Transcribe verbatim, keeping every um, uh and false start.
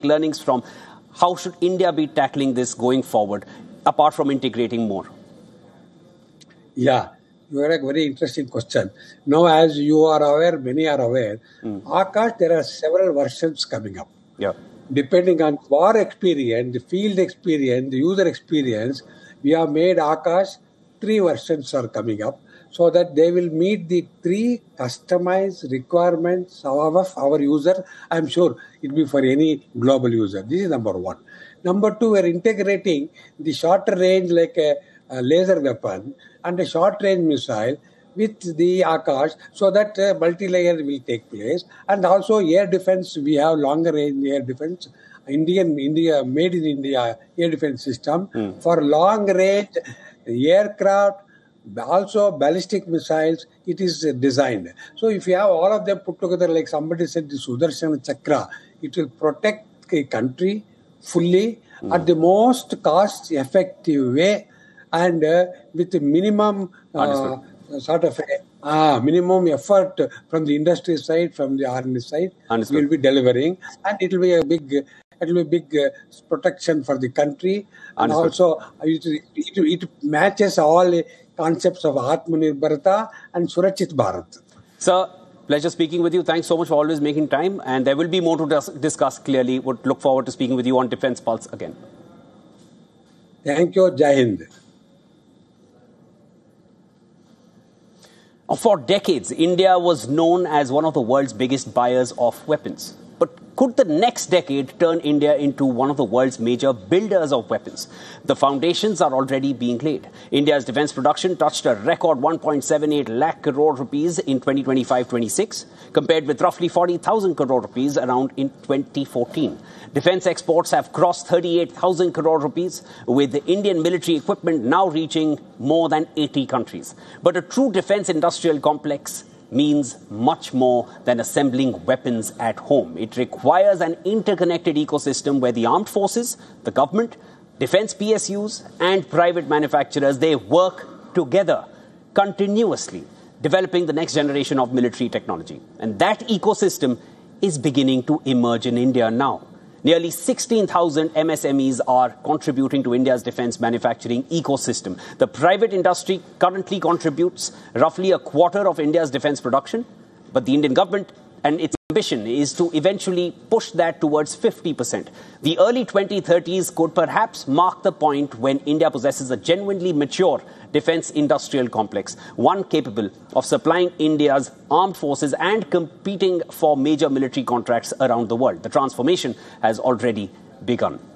learnings from how should India be tackling this going forward, apart from integrating more? Yeah, you are a very interesting question. Now, as you are aware, many are aware, mm. Akash, there are several versions coming up. Yeah. Depending on our experience, the field experience, the user experience, we have made Akash, three versions are coming up, so that they will meet the three customized requirements of our user. I'm sure it will be for any global user. This is number one. Number two, we're integrating the shorter range like a, a laser weapon and a short range missile with the Akash, so that uh, multi-layer will take place. And also air defense, we have longer range air defense, Indian, India, made in India air defense system mm. for long range aircraft, also ballistic missiles, it is designed. So if you have all of them put together, like somebody said, the Sudarshan Chakra, it will protect a country fully mm. at the most cost-effective way and uh, with minimum uh, sort of a, uh, minimum effort from the industry side, from the R and D side, Understood. we will be delivering, and it will be a big, it will be big uh, protection for the country, and Understood. also it, it, it matches all concepts of Atmanirbharta and Surachit Bharat. Sir, pleasure speaking with you. Thanks so much for always making time, and there will be more to dis discuss clearly. Would look forward to speaking with you on Defence Pulse again. Thank you. Jai Hind. For decades, India was known as one of the world's biggest buyers of weapons. But could the next decade turn India into one of the world's major builders of weapons? The foundations are already being laid. India's defence production touched a record one point seven eight lakh crore rupees in twenty twenty-five twenty-six, compared with roughly forty thousand crore rupees around in twenty fourteen. Defence exports have crossed thirty-eight thousand crore rupees, with the Indian military equipment now reaching more than eighty countries. But a true defence industrial complex means much more than assembling weapons at home. It requires an interconnected ecosystem where the armed forces, the government, defence P S Us and private manufacturers, they work together continuously, developing the next generation of military technology. And that ecosystem is beginning to emerge in India now. Nearly sixteen thousand M S M Es are contributing to India's defence manufacturing ecosystem. The private industry currently contributes roughly a quarter of India's defence production, but the Indian government and its ambition is to eventually push that towards fifty percent. The early twenty thirties could perhaps mark the point when India possesses a genuinely mature defence industrial complex, one capable of supplying India's armed forces and competing for major military contracts around the world. The transformation has already begun.